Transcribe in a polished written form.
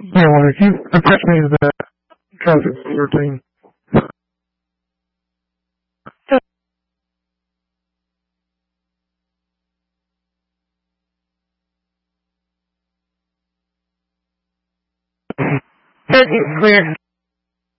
Yeah, well, if you attach me to that traffic routine. That is clear.